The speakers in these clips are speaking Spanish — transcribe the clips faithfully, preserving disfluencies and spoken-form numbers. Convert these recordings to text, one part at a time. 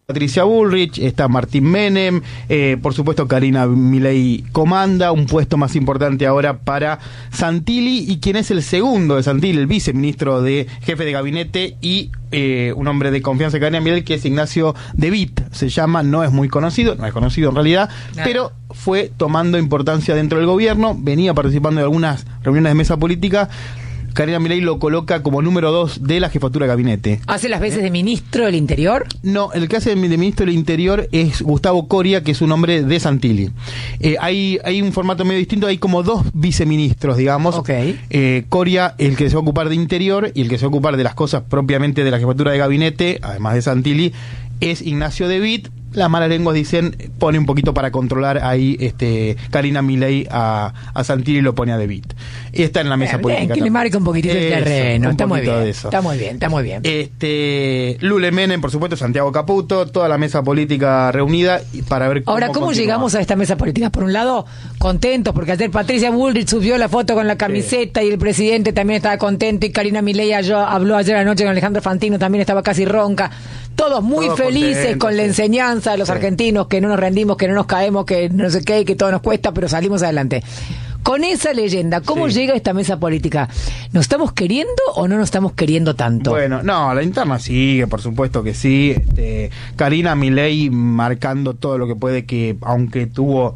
Patricia Bullrich, está Martín Menem, eh, por supuesto Karina Milei comanda, un puesto más importante ahora para Santilli, y quien es el segundo de Santilli, el viceministro de jefe de gabinete y eh, un hombre de confianza de Karina Milei, que es Ignacio De Witt, se llama, no es muy conocido, no es conocido en realidad, claro, pero fue tomando importancia dentro del gobierno, venía participando de algunas reuniones de mesa política. Karina Milei lo coloca como número dos de la jefatura de gabinete. ¿Hace las veces de ministro del Interior? No, el que hace de ministro del Interior es Gustavo Coria, que es un hombre de Santilli. Eh, hay, hay un formato medio distinto, hay como dos viceministros, digamos. Okay. Eh, Coria, el que se va a ocupar de Interior, y el que se va a ocupar de las cosas propiamente de la jefatura de gabinete, además de Santilli, es Ignacio De Witt. Las malas lenguas dicen, pone un poquito para controlar ahí este Karina Milei a, a Santilli, y lo pone a De Witt. Está en la mesa bien, política. Que le marca un poquito el terreno. Está muy bien. Está muy bien, está muy bien. Este, Lule Menem, por supuesto, Santiago Caputo, toda la mesa política reunida para ver cómo. Ahora, ¿cómo continúa. llegamos a esta mesa política? Por un lado, contentos, porque ayer Patricia Bullrich subió la foto con la camiseta, sí, y el presidente también estaba contento, y Karina Milei habló ayer anoche con Alejandro Fantino, también estaba casi ronca. Todos muy Todos felices contentos, con la enseñanza de los sí. argentinos, que no nos rendimos, que no nos caemos, que no sé qué, que todo nos cuesta, pero salimos adelante. Con esa leyenda, ¿cómo sí. llega esta mesa política? ¿Nos estamos queriendo o no nos estamos queriendo tanto? Bueno, no, la interna sigue, por supuesto que sí. Este, Karina Milei marcando todo lo que puede, que aunque tuvo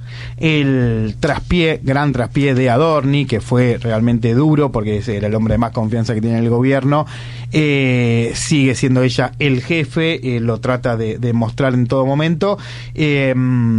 el traspié, gran traspié de Adorni, que fue realmente duro, porque ese era el hombre de más confianza que tiene el gobierno, eh, sigue siendo ella el jefe, eh, lo trata de, de mostrar en todo momento, eh,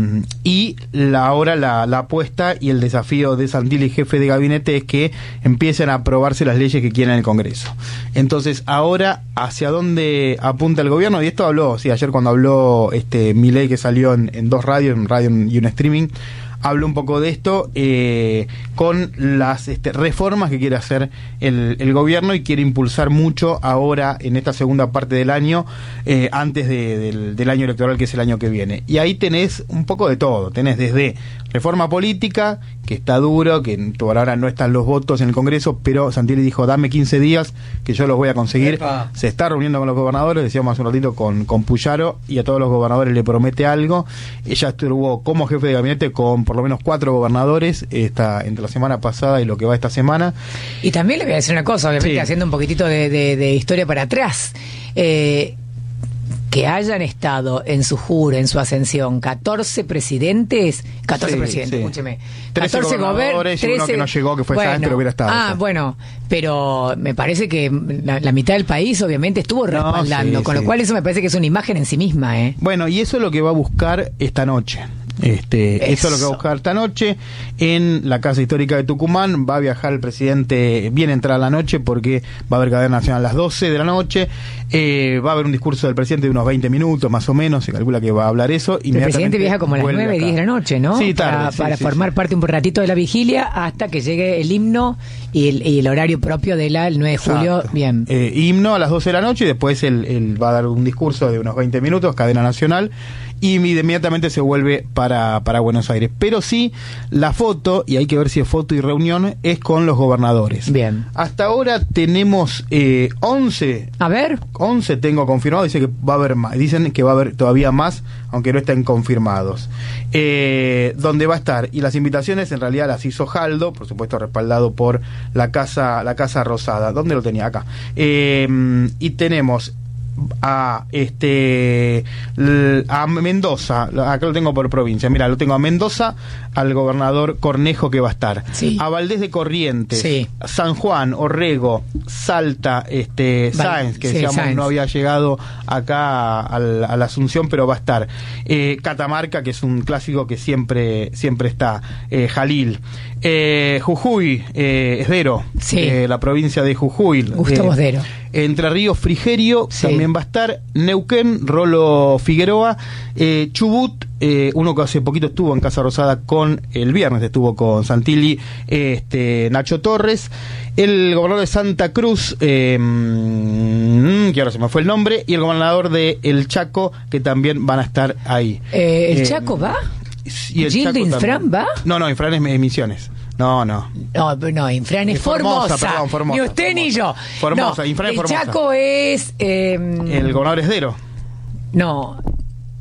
y la, ahora la, la apuesta y el desafío de Santilli, jefe de gabinete, es que empiecen a aprobarse las leyes que quieren en el Congreso. Entonces, ahora, ¿hacia dónde apunta el gobierno? Y esto habló, sí, ayer cuando habló este Milei, que salió en, en dos radios, en radio y un streaming, habló un poco de esto, eh, con las este, reformas que quiere hacer el, el gobierno, y quiere impulsar mucho ahora en esta segunda parte del año, eh, antes de, del, del año electoral, que es el año que viene. Y ahí tenés un poco de todo, tenés desde reforma política, que está duro, que por ahora no están los votos en el Congreso, pero Santilli dijo, dame quince días que yo los voy a conseguir. Epa. Se está reuniendo con los gobernadores, decíamos hace un ratito con, con Puyaro, y a todos los gobernadores le promete algo. Ella estuvo como jefe de gabinete con por lo menos cuatro gobernadores, esta, entre la semana pasada y lo que va esta semana. Y también le voy a decir una cosa, obviamente, sí. haciendo un poquitito de, de, de historia para atrás. Eh... que hayan estado en su juro, en su ascensión, catorce presidentes, catorce sí, presidentes, sí. escúcheme, catorce gobernadores, trece, y uno que no llegó, que fue bueno, Sáenz, pero hubiera estado. Ah, sí. bueno, pero me parece que la, la mitad del país obviamente estuvo respaldando, no, sí, con sí. lo cual eso me parece que es una imagen en sí misma, ¿eh? Bueno, y eso es lo que va a buscar esta noche. Este, eso. eso es lo que va a buscar esta noche en la Casa Histórica de Tucumán. Va a viajar el presidente bien entrada la noche, porque va a haber cadena nacional a las doce de la noche. Eh, va a haber un discurso del presidente de unos veinte minutos más o menos, se calcula que va a hablar eso. El presidente viaja como a las nueve, diez de la noche, ¿no? Sí, tarde, para, sí, para sí, formar sí. parte un ratito de la vigilia hasta que llegue el himno y el, y el horario propio del nueve de julio. Exacto. Bien. Eh, himno a las doce de la noche, y después él, él va a dar un discurso de unos veinte minutos, cadena nacional, y inmediatamente se vuelve para, para Buenos Aires. Pero sí, la foto, y hay que ver si es foto y reunión, es con los gobernadores. Bien. Hasta ahora tenemos eh, once. A ver. once tengo confirmado, dice que va a haber más, dicen que va a haber todavía más, aunque no estén confirmados. Eh, donde va a estar, y las invitaciones en realidad las hizo Jaldo, por supuesto respaldado por la Casa, la Casa Rosada. ¿Dónde lo tenía? Acá. Eh, y tenemos a este a Mendoza, acá lo tengo por provincia, mira, lo tengo a Mendoza, al gobernador Cornejo, que va a estar, sí. a Valdés de Corrientes, sí. San Juan, Orrego, Salta, este Sáenz, que sí, decíamos Sáenz. No había llegado acá a, a, a la Asunción, pero va a estar, eh, Catamarca, que es un clásico que siempre siempre está, eh, Jalil, eh, Jujuy, eh, Esdero, sí. eh, la provincia de Jujuy, Gustavo eh, Esdero. Entre Ríos, Frigerio, sí. también va a estar Neuquén, Rolo Figueroa, eh, Chubut, eh, uno que hace poquito estuvo en Casa Rosada con, el viernes estuvo con Santilli, este Nacho Torres, el gobernador de Santa Cruz, eh, que ahora se me fue el nombre, y el gobernador de El Chaco, que también van a estar ahí. Eh, ¿El eh, Chaco va? Y el ¿Gildo Infran va? No, no, Infran es Misiones. No, no. No, no, Infran es Formosa. Formosa, perdón, Formosa. Ni usted Formosa. ni yo. Formosa, no, Infran es el Formosa. Chaco es... Eh, el gobernador Esdero. No.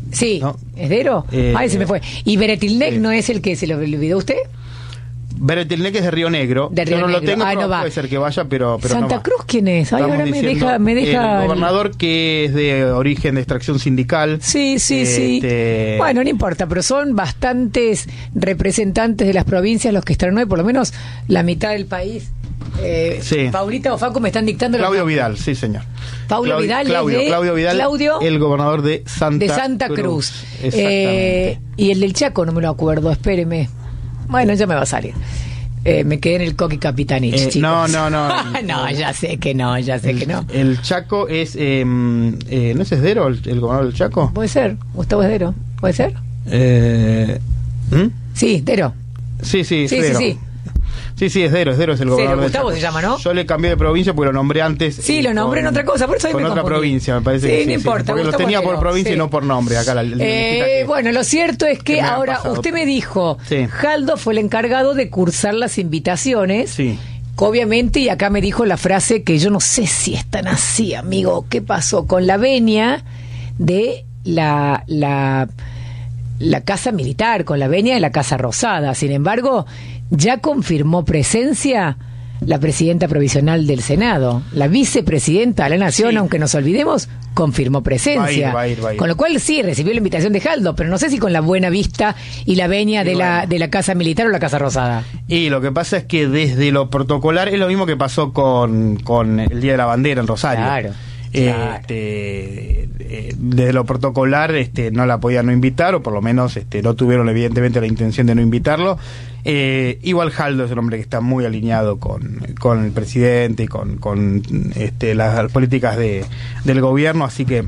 Sí, ¿no? ¿es Dero? Eh, Ay, se me fue. ¿Y Beretilnec sí. no es el que se lo olvidó usted? Beretilnec es de Río Negro. De Río Yo no Negro. lo tengo, Ah, pero no va. puede ser que vaya, pero, pero ¿Santa no va. Cruz quién es? Ay, Estamos ahora me diciendo deja... Me deja el el- gobernador que es de origen de extracción sindical. Sí, sí, sí. Este, Bueno, no importa, pero son bastantes representantes de las provincias los que están hoy, por lo menos la mitad del país. Eh, Sí. Paulita o Facu me están dictando... los Claudio nombres. Vidal, sí, señor. Paulo Claudio- Vidal es Claudio, de- Claudio Vidal, Claudio el gobernador de Santa, de Santa Cruz. Exactamente. Eh, y el del Chaco no me lo acuerdo, espéreme. Bueno, ya me va a salir. Eh, me quedé en el Coqui Capitanich, Eh, chicos. no, no, no. no, ya sé que no, ya sé que no. El Chaco es... Eh, eh, ¿No es Esdero el, el gobernador del Chaco? Puede ser, Gustavo Esdero, ¿puede ser? Eh, ¿hmm? Sí, Dero. Sí, sí, Sí, Esdero. sí, sí. Sí, sí, Esdero, Esdero es el Cero, gobernador del Gustavo Chaco. se llama, ¿no? Yo le cambié de provincia porque lo nombré antes. Sí, eh, lo nombré con- en otra cosa, por eso ahí Con me otra confundí. provincia, me parece Sí, que sí. no sí, importa, porque los Gustavo tenía por Esdero, provincia sí. y no por nombre. Acá la, la Eh, listita que- bueno, lo cierto es que que me han ahora pasado. usted me dijo, Sí. Jaldo fue el encargado de cursar las invitaciones. Sí. Obviamente, y acá me dijo la frase que yo no sé si es tan así, amigo. ¿Qué pasó con la venia de la, la, la Casa Militar, con la venia de la Casa Rosada? Sin embargo, ya confirmó presencia la presidenta provisional del Senado, la vicepresidenta de la Nación, Sí. aunque nos olvidemos, confirmó presencia. Va a ir, va a ir, va a ir. Con lo cual sí, recibió la invitación de Jaldo, pero no sé si con la buena vista y la venia Y de, la, bueno. de la Casa Militar o la Casa Rosada. Y lo que pasa es que desde lo protocolar es lo mismo que pasó con, con el Día de la Bandera en Rosario. Claro. Eh, Claro. Este, eh, desde lo protocolar este, no la podían no invitar, o por lo menos este, no tuvieron evidentemente la intención de no invitarlo. Eh, igual Jaldo es un hombre que está muy alineado con, con el presidente y con, con este, las, las políticas de, del gobierno, así que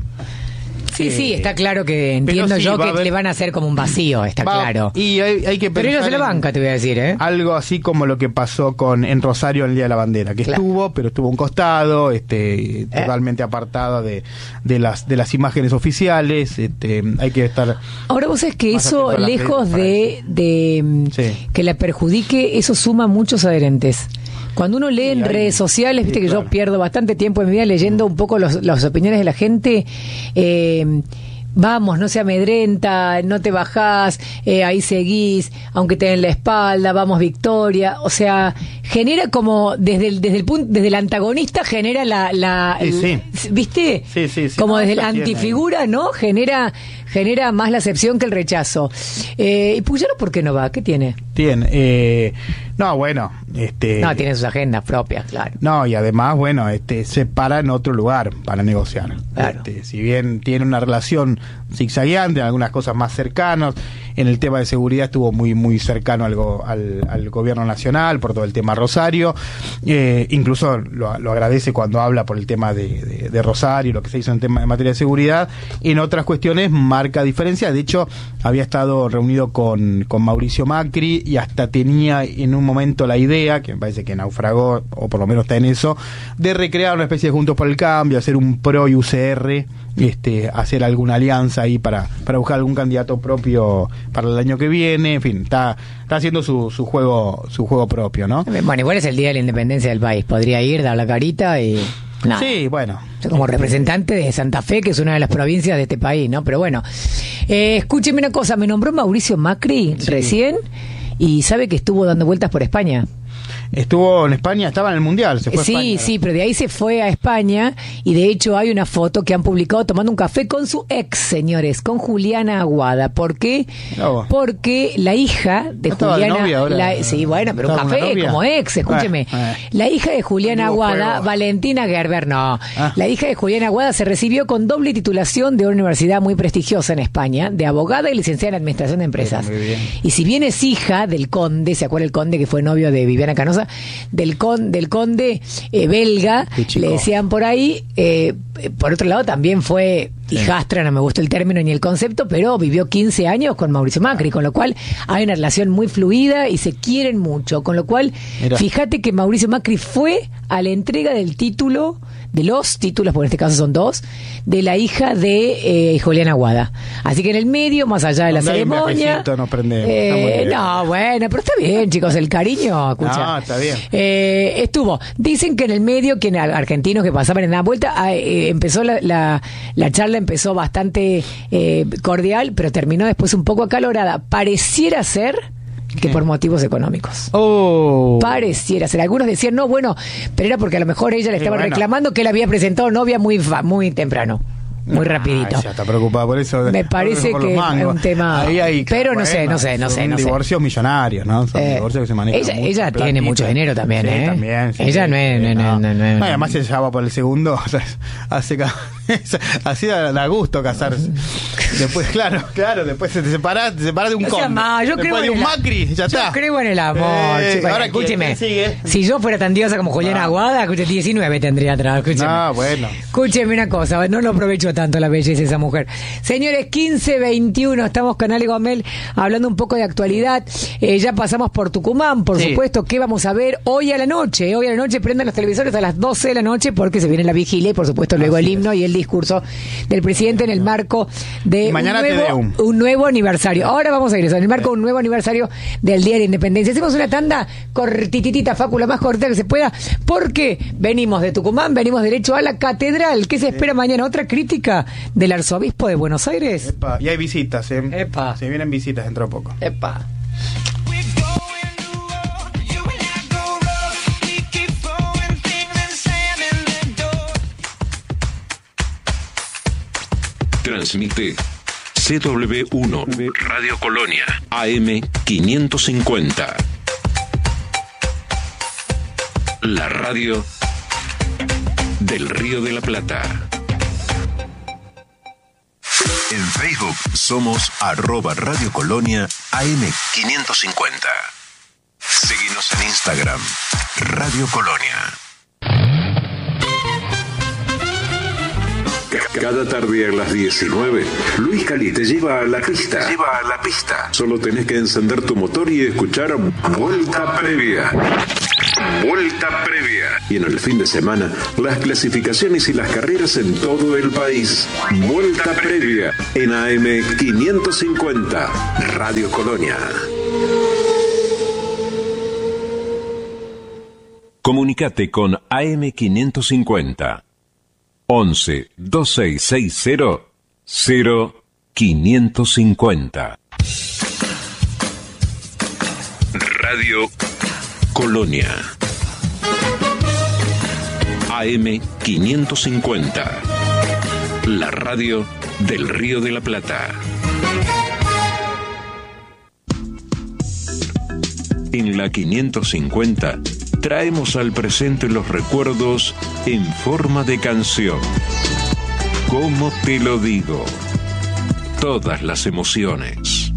Sí, Eh, sí, está claro que entiendo sí, yo va que a haber- le van a hacer como un vacío, está va- claro. Y hay, hay que Pero ella pensar se la en banca, te voy a decir, ¿eh? algo así como lo que pasó con en Rosario el Día de la Bandera, que Claro. estuvo, pero estuvo a un costado, este, totalmente apartado de, de las de las imágenes oficiales. Este, hay que estar Ahora vos sabés que Más eso, atento a las lejos redes para de, de mm, Sí. que la perjudique, eso suma muchos adherentes. Cuando uno lee Sí, en hay- redes sociales, viste sí, que claro. yo pierdo bastante tiempo en mi vida leyendo un poco los- las opiniones de la gente. eh, Vamos, no se amedrenta, no te bajás, eh, ahí seguís, aunque te den la espalda, vamos victoria. O sea, genera como, desde el, desde el punto, desde el antagonista genera la, la Sí, el- sí. ¿viste? Sí, sí, sí. Como No, desde la la tiene ahí. antifigura, ¿no? Genera, genera más la acepción que el rechazo. Eh, ¿Y Puyaro por qué no va? ¿Qué tiene? tiene eh, no, bueno, este No, tiene sus agendas propias, claro. no, y además, bueno, este se para en otro lugar para negociar. Claro. Este, si bien tiene una relación zigzagueante, en algunas cosas más cercanos, en el tema de seguridad estuvo muy muy cercano al, go- al, al gobierno nacional por todo el tema Rosario, eh, incluso lo, lo agradece cuando habla por el tema de, de, de Rosario, lo que se hizo en tema en materia de seguridad. En otras cuestiones marca diferencia. De hecho, había estado reunido con, con Mauricio Macri y hasta tenía en un momento la idea, que me parece que naufragó, o por lo menos está en eso, de recrear una especie de Juntos por el Cambio, hacer un pro y U C R, este, hacer alguna alianza ahí para, para buscar algún candidato propio para el año que viene. En fin, está, está haciendo su, su juego, su juego propio, ¿no? Bueno, igual es el día de la independencia del país. Podría ir, dar la carita y... nada. Sí, bueno. Como representante de Santa Fe, que es una de las provincias de este país, ¿no? Pero bueno, eh, escúcheme una cosa, me nombró Mauricio Macri Sí. recién y sabe que estuvo dando vueltas por España. Estuvo en España, estaba en el Mundial, se fue a Sí, España. sí, pero de ahí se fue a España y de hecho hay una foto que han publicado tomando un café con su ex, señores, con Juliana Aguada. ¿Por qué? Mirá vos. Porque la hija de ¿No estaba de Juliana... novia ahora? la- sí, bueno, pero un ¿Estaba con café una novia? como ex, escúcheme. Ah, ah. La hija de Juliana Antiguo Aguada, juego. Valentina Gerber, no. Ah. La hija de Juliana Aguada se recibió con doble titulación de una universidad muy prestigiosa en España, de abogada y licenciada en Administración de Empresas. Muy bien. Y si bien es hija del conde, ¿se acuerda el conde que fue novio de Viviana Canosa? Del, con, del conde eh, belga, Qué chico. le decían por ahí. Eh, por otro lado, también fue hijastra, no me gustó el término ni el concepto, pero vivió quince años con Mauricio Macri, con lo cual hay una relación muy fluida y se quieren mucho. Con lo cual, Mirá. fíjate que Mauricio Macri fue a la entrega del título de los títulos, porque en este caso son dos, de la hija de eh, Julián Aguada. Así que en el medio, más allá de la Donde hay un ceremonia... viajecito, nos prendemos. eh, Está muy bien. no, bueno, pero está bien, chicos, el cariño, escucha. No, está bien. Eh, estuvo. Dicen que en el medio, que en argentinos que pasaban en la vuelta, eh, empezó la, la, la charla, empezó bastante eh, cordial, pero terminó después un poco acalorada. Pareciera ser que ¿Qué? por motivos económicos. Oh. Pareciera ser. Algunos decían, no, bueno, pero era porque a lo mejor ella le Sí, estaba bueno. reclamando que él había presentado novia muy, fa- muy temprano. Muy rapidito. Ah, ya está preocupada por eso. Me parece por los que mangos. es un tema- Ahí hay- pero no sé, no sé, no son sé, no sé. divorcios millonarios, ¿no? Son Eh, divorcios que se manejan ella- mucho ella platita. tiene mucho dinero también, Sí, ¿eh? también, sí, Ella sí, no es- sí, no es- no es- no es- no es- No, y además ella va por el segundo, o sea, hace ca- así da, da gusto casarse. Después, claro, claro, después te separás, te separás de un No sea conde. más, yo Después creo de en un el- Macri, ya yo está. creo en el amor. Eh, chicos. ahora, Escúcheme, ¿quién sigue? si yo fuera tan diosa como Juliana Ah. Aguada, escuche, diecinueve tendría atrás. Escúcheme. No, bueno. Escúcheme una cosa, no lo aprovecho tanto la belleza de esa mujer. Señores, quince veintiuno, estamos con Ale Gomel hablando un poco de actualidad. Eh, ya pasamos por Tucumán, por Sí. supuesto. ¿Qué vamos a ver hoy a la noche? Hoy a la noche prendan los televisores a las doce de la noche porque se viene la vigilia y, por supuesto, luego Así el himno es. y el discurso del presidente en el marco de Y mañana un, te nuevo, Deum. un nuevo aniversario. Ahora vamos a ir eso, en el marco de un nuevo aniversario del Día de la Independencia. Hacemos una tanda cortititita, Facu, la más cortita que se pueda, porque venimos de Tucumán, venimos derecho a la catedral. ¿Qué se espera mañana? ¿Otra crítica del arzobispo de Buenos Aires? Epa, y hay visitas, ¿eh? Epa. Se vienen visitas dentro de poco. Epa. Transmite C W uno Radio Colonia A M quinientos cincuenta. La radio del Río de la Plata. En Facebook somos arroba Radio Colonia A M quinientos cincuenta. Síguenos en Instagram, Radio Colonia. Cada tarde a las diecinueve, Luis Cali te lleva a la pista. Lleva a la pista. Solo tenés que encender tu motor y escuchar Vuelta Previa. Vuelta Previa. Y en el fin de semana, las clasificaciones y las carreras en todo el país. Vuelta Previa en A M quinientos cincuenta, Radio Colonia. Comunicate con A M quinientos cincuenta. once, dos seis seis cero, cero quinientos cincuenta. Radio Colonia. A M quinientos cincuenta. La radio del Río de la Plata. En la quinientos cincuenta traemos al presente los recuerdos en forma de canción. ¿Cómo te lo digo? Todas las emociones.